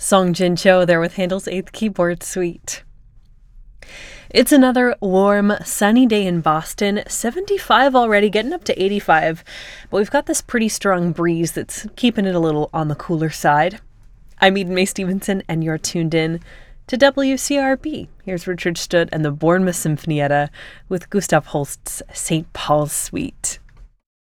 Song Jin Cho there with Handel's Eighth Keyboard Suite. It's another warm, sunny day in Boston, 75 already, getting up to 85, but we've got this pretty strong breeze that's keeping it a little on the cooler side. I'm Eden Mae Stevenson, and you're tuned in to WCRB. Here's Richard Stutt and the Bournemouth Sinfonietta with Gustav Holst's St. Paul's Suite.